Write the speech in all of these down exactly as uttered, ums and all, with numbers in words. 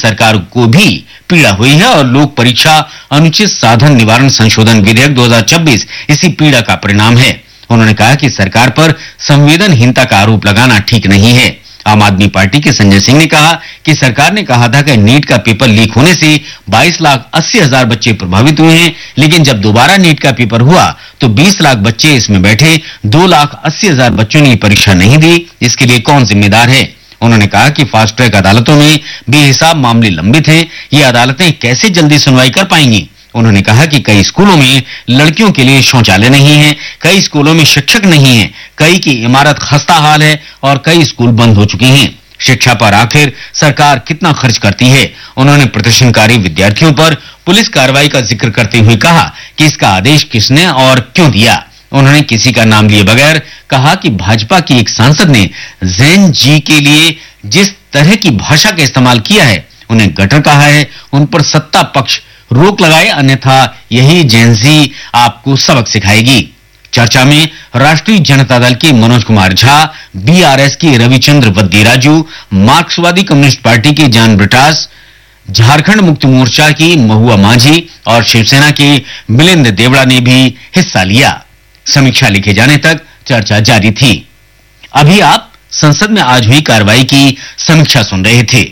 सरकार को भी पीड़ा हुई है और लोक परीक्षा अनुचित साधन निवारण संशोधन विधेयक दो हज़ार छब्बीस इसी पीड़ा का परिणाम है। उन्होंने कहा कि सरकार पर संवेदनहीनता का आरोप लगाना ठीक नहीं है। आम आदमी पार्टी के संजय सिंह ने कहा कि सरकार ने कहा था कि नीट का पेपर लीक होने से बाईस लाख अस्सी हजार बच्चे प्रभावित हुए हैं, लेकिन जब दोबारा नीट का पेपर हुआ तो बीस लाख बच्चे इसमें बैठे, दो लाख अस्सी हजार बच्चों ने परीक्षा नहीं दी। इसके लिए कौन जिम्मेदार है? उन्होंने कहा कि फास्ट ट्रैक अदालतों में बेहिसाब मामले लंबित हैं, ये अदालतें कैसे जल्दी सुनवाई कर पाएंगी? उन्होंने कहा कि कई स्कूलों में लड़कियों के लिए शौचालय नहीं है, कई स्कूलों में शिक्षक नहीं है, कई की इमारत खस्ता हाल है और कई स्कूल बंद हो चुके हैं। शिक्षा पर आखिर सरकार कितना खर्च करती है? उन्होंने प्रदर्शनकारी विद्यार्थियों पर पुलिस कार्रवाई का जिक्र करते हुए कहा कि इसका आदेश किसने और क्यों दिया। उन्होंने किसी का नाम लिए बगैर कहा कि भाजपा की एक सांसद ने जैन जी के लिए जिस तरह की भाषा का इस्तेमाल किया है, उन्हें गटर कहा है, उन पर सत्ता पक्ष रोक लगाए, अन्यथा यही जेनजी आपको सबक सिखाएगी। चर्चा में राष्ट्रीय जनता दल के मनोज कुमार झा, बीआरएस की रविचंद्र वद्दीराजू, मार्क्सवादी कम्युनिस्ट पार्टी के जान ब्रिटास, झारखंड मुक्ति मोर्चा की महुआ मांझी और शिवसेना के मिलिंद देवड़ा ने भी हिस्सा लिया। समीक्षा लिखे जाने तक चर्चा जारी थी। अभी आप संसद में आज हुई कार्रवाई की समीक्षा सुन रहे थे।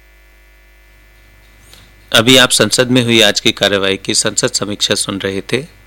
अभी आप संसद में हुई आज की कार्यवाही की संसद समीक्षा सुन रहे थे।